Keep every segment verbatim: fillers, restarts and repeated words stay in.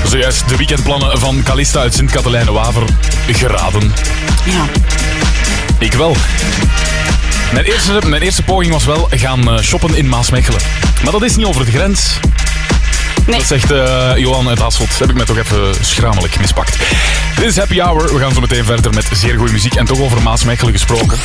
Zojuist de weekendplannen van Calista uit Sint-Katelijne-Waver geraden. Ja. Ik wel. Mijn eerste, mijn eerste poging was wel gaan shoppen in Maasmechelen. Maar dat is niet over de grens. Nee. Dat zegt uh, Johan uit Hasselt. Dat heb ik mij toch even schramelijk mispakt. Dit is Happy Hour. We gaan zo meteen verder met zeer goede muziek. En toch over Maasmechelen gesproken.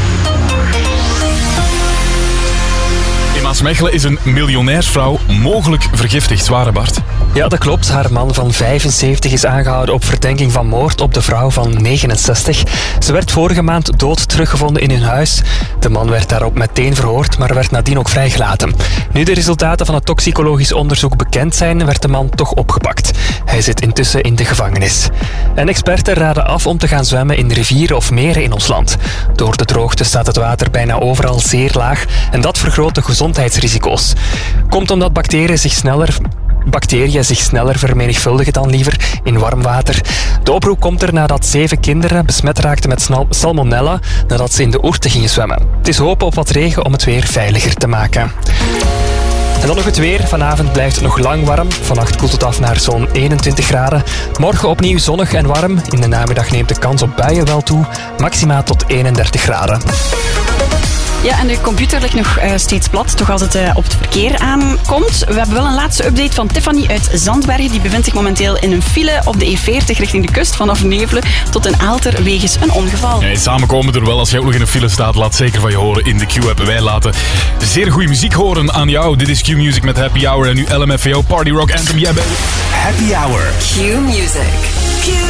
In Maasmechelen is een miljonairsvrouw mogelijk vergiftigd. Zware Bart. Ja, dat klopt. Haar man van vijfenzeventig is aangehouden op verdenking van moord op de vrouw van negenenzestig. Ze werd vorige maand dood teruggevonden in hun huis. De man werd daarop meteen verhoord, maar werd nadien ook vrijgelaten. Nu de resultaten van het toxicologisch onderzoek bekend zijn, werd de man toch opgepakt. Hij zit intussen in de gevangenis. En experten raden af om te gaan zwemmen in rivieren of meren in ons land. Door de droogte staat het water bijna overal zeer laag en dat vergroot de gezondheidsrisico's. Komt omdat bacteriën zich sneller... Bacteriën zich sneller vermenigvuldigen dan liever in warm water. De oproep komt er nadat zeven kinderen besmet raakten met salmonella nadat ze in de oerten gingen zwemmen. Het is hopen op wat regen om het weer veiliger te maken. En dan nog het weer. Vanavond blijft het nog lang warm. Vannacht koelt het af naar zo'n eenentwintig graden. Morgen opnieuw zonnig en warm. In de namiddag neemt de kans op buien wel toe. Maxima tot eenendertig graden. Ja, en de computer ligt nog uh, steeds plat, toch als het uh, op het verkeer aankomt. We hebben wel een laatste update van Tiffany uit Zandbergen. Die bevindt zich momenteel in een file op de E veertig richting de kust, vanaf Nevelen tot in Aalter wegens een ongeval. Nee, samen komen er wel. Als jij ook nog in een file staat, laat zeker van je horen in de Q-app. Wij laten zeer goede muziek horen aan jou. Dit is Q-Music met Happy Hour en nu L M F A O Party Rock Anthem. Yeah, baby. Happy Hour. Q-Music. Q